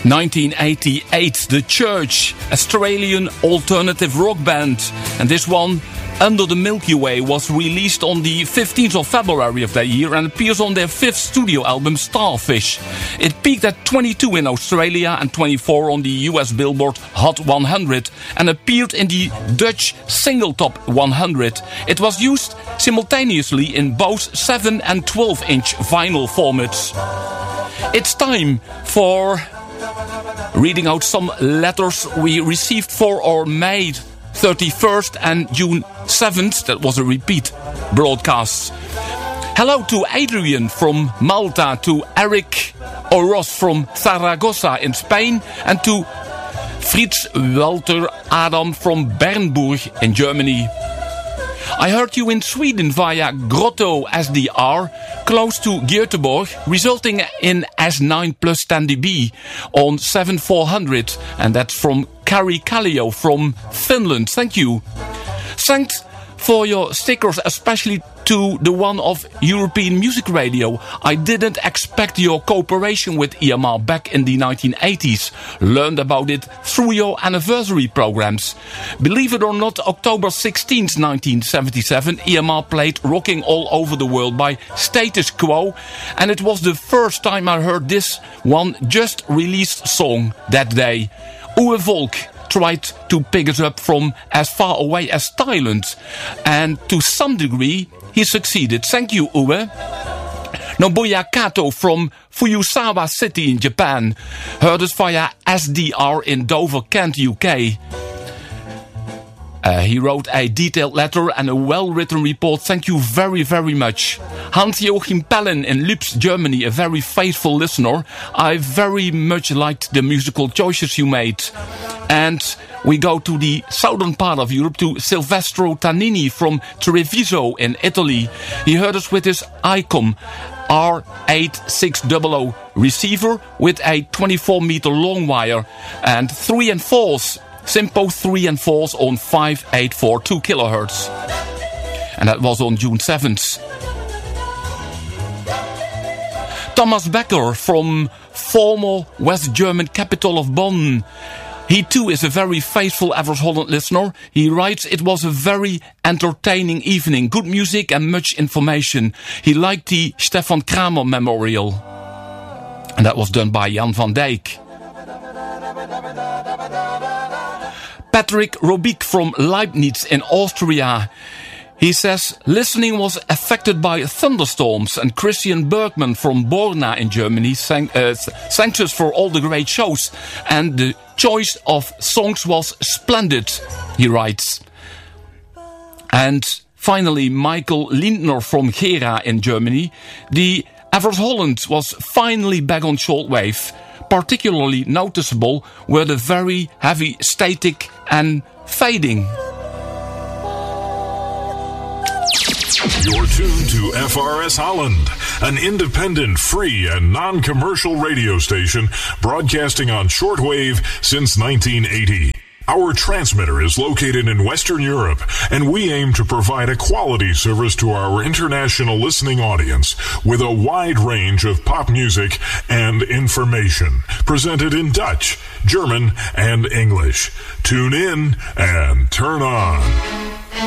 1988, The Church, Australian alternative rock band. And this one, Under the Milky Way, was released on the 15th of February of that year and appears on their 5th studio album, Starfish. It peaked at 22 in Australia and 24 on the US Billboard Hot 100 and appeared in the Dutch Single Top 100. It was used simultaneously in both 7 and 12-inch vinyl formats. It's time for reading out some letters we received for our May 31st and June 7th. That was a repeat broadcast. Hello to Adrian from Malta, to Eric Oros from Zaragoza in Spain, and to Fritz Walter Adam from Bernburg in Germany. I heard you in Sweden via Grotto SDR, close to Göteborg, resulting in S9 plus 10 dB on 7400, and that's from Kari Kallio from Finland. Thank you. Thanks for your stickers, especially to the one of European Music Radio. I didn't expect your cooperation with EMR back in the 1980s. Learned about it through your anniversary programs. Believe it or not, October 16th, 1977, EMR played Rocking All Over the World by Status Quo, and it was the first time I heard this one just released song that day. Uwe Volk tried to pick it up from as far away as Thailand, and to some degree he succeeded. Thank you, Uwe. Nobuya Kato from Fujisawa City in Japan heard us via SDR in Dover, Kent, UK. He wrote a detailed letter and a well-written report. Thank you very, very much. Hans-Joachim Pellen in Lübz, Germany, a very faithful listener. I very much liked the musical choices you made. And we go to the southern part of Europe, to Silvestro Tannini from Treviso in Italy. He heard us with his ICOM R8600 receiver with a 24-meter long wire and 3 and 4s. Simpo 3 and 4s on 5842 kilohertz. And that was on June 7th. Thomas Becker from former West German capital of Bonn. He too is a very faithful Evers Holland listener. He writes, it was a very entertaining evening. Good music and much information. He liked the Stefan Kramer Memorial. And that was done by Jan van Dijk. Patrick Robic from Leibniz in Austria. He says, listening was affected by thunderstorms, and Christian Bergman from Borna in Germany thanks us for all the great shows, and the choice of songs was splendid, he writes. And finally, Michael Lindner from Gera in Germany. The Evers Holland was finally back on shortwave. Particularly noticeable were the very heavy static and fading. You're tuned to FRS Holland, an independent, free, and non-commercial radio station broadcasting on shortwave since 1980. Our transmitter is located in Western Europe, and we aim to provide a quality service to our international listening audience with a wide range of pop music and information, presented in Dutch, German, and English. Tune in and turn on.